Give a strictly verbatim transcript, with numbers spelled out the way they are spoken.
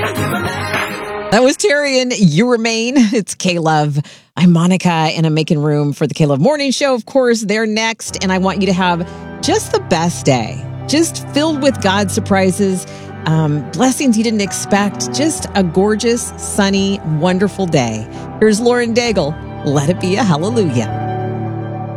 That was Terry and You Remain. It's K-Love. I'm Monica, and I'm making room for the K-Love Morning Show. Of course, they're next, and I want you to have just the best day. Just filled with God's surprises, um, blessings you didn't expect. Just a gorgeous, sunny, wonderful day. Here's Lauren Daigle. Let it be a hallelujah.